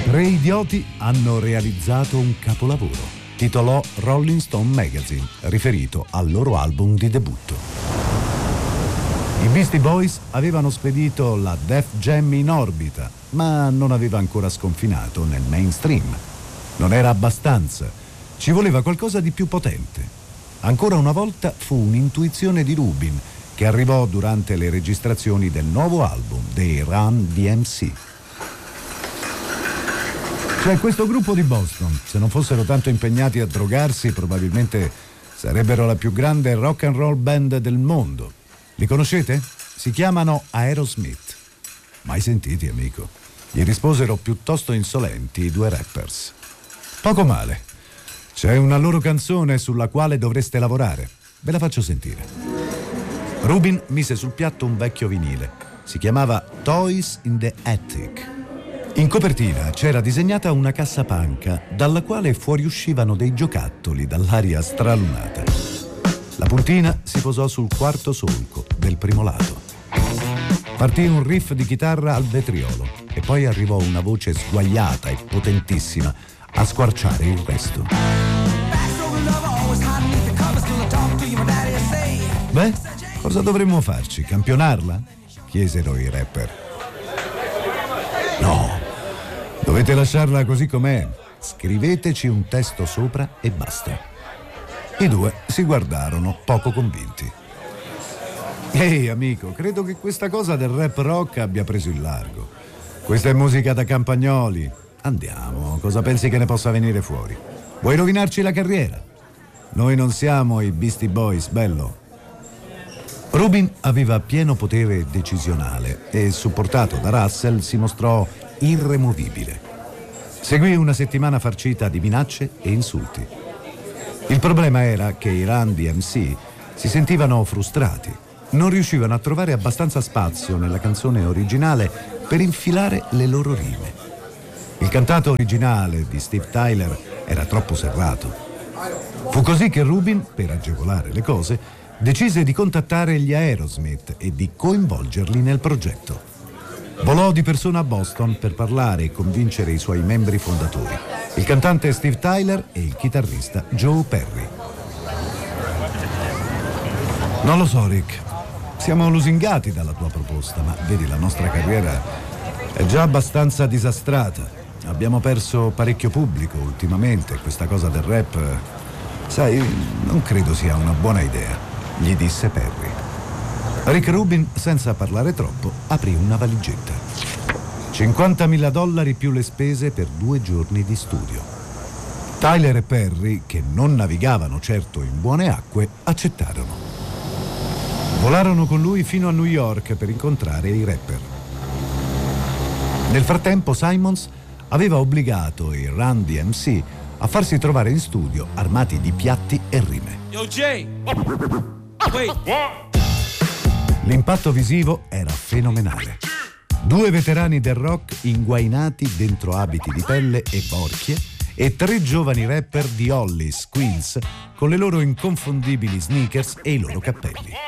Tre idioti hanno realizzato un capolavoro, titolò Rolling Stone Magazine, riferito al loro album di debutto. I Beastie Boys avevano spedito la Def Jam in orbita, ma non aveva ancora sconfinato nel mainstream. Non era abbastanza, ci voleva qualcosa di più potente. Ancora una volta fu un'intuizione di Rubin che arrivò durante le registrazioni del nuovo album dei Run DMC. Cioè, questo gruppo di Boston, se non fossero tanto impegnati a drogarsi, probabilmente sarebbero la più grande rock and roll band del mondo. Li conoscete? Si chiamano Aerosmith. Mai sentiti, amico? Gli risposero piuttosto insolenti i due rappers. Poco male. C'è una loro canzone sulla quale dovreste lavorare. Ve la faccio sentire. Rubin mise sul piatto un vecchio vinile. Si chiamava Toys in the Attic. In copertina c'era disegnata una cassapanca dalla quale fuoriuscivano dei giocattoli dall'aria stralunata. La puntina si posò sul quarto solco del primo lato. Partì un riff di chitarra al vetriolo e poi arrivò una voce sguaiata e potentissima a squarciare il resto. Beh, cosa dovremmo farci? Campionarla? Chiesero i rapper. No, dovete lasciarla così com'è. Scriveteci un testo sopra e basta. I due si guardarono poco convinti. Ehi, amico, credo che questa cosa del rap rock abbia preso il largo. Questa è musica da campagnoli. Andiamo, cosa pensi che ne possa venire fuori? Vuoi rovinarci la carriera? Noi non siamo i Beastie Boys, bello. Rubin aveva pieno potere decisionale e, supportato da Russell, si mostrò irremovibile. Seguì una settimana farcita di minacce e insulti. Il problema era che i Run DMC si sentivano frustrati. Non riuscivano a trovare abbastanza spazio nella canzone originale per infilare le loro rime. Il cantato originale di Steve Tyler era troppo serrato. Fu così che Rubin, per agevolare le cose, decise di contattare gli Aerosmith e di coinvolgerli nel progetto. Volò di persona a Boston per parlare e convincere i suoi membri fondatori, il cantante Steve Tyler e il chitarrista Joe Perry. Non lo so, Rick. Siamo lusingati dalla tua proposta, ma vedi, la nostra carriera è già abbastanza disastrata. Abbiamo perso parecchio pubblico ultimamente. Questa cosa del rap, sai, non credo sia una buona idea, gli disse Perry. Rick Rubin, senza parlare troppo, aprì una valigetta. $50.000 più le spese per 2 giorni di studio. Tyler e Perry, che non navigavano certo in buone acque, accettarono. Volarono con lui fino a New York per incontrare i rapper. Nel frattempo Simons aveva obbligato i Run DMC a farsi trovare in studio armati di piatti e rime. Yo, Jay! Wait. L'impatto visivo era fenomenale. 2 veterani del rock inguainati dentro abiti di pelle e borchie e 3 giovani rapper di Hollis, Queens, con le loro inconfondibili sneakers e i loro cappelli.